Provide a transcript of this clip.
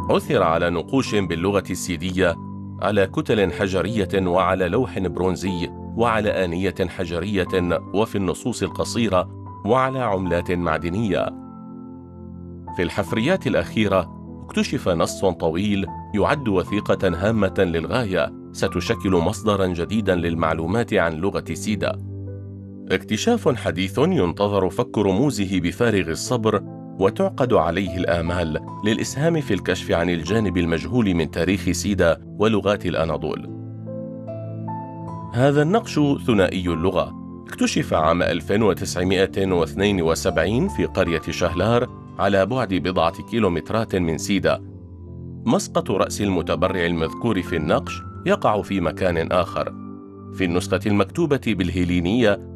عثر على نقوش باللغة السيدية على كتل حجرية وعلى لوح برونزي وعلى آنية حجرية وفي النصوص القصيرة وعلى عملات معدنية. في الحفريات الأخيرة اكتشف نص طويل يعد وثيقة هامة للغاية ستشكل مصدرا جديدا للمعلومات عن لغة سيدا. اكتشاف حديث ينتظر فك رموزه بفارغ الصبر وتعقد عليه الآمال للإسهام في الكشف عن الجانب المجهول من تاريخ سيدا ولغات الأناضول. هذا النقش ثنائي اللغة اكتشف عام 1972 في قرية شهلار على بعد بضعة كيلومترات من سيدا. مسقط رأس المتبرع المذكور في النقش يقع في مكان آخر. في النسخة المكتوبة بالهيلينية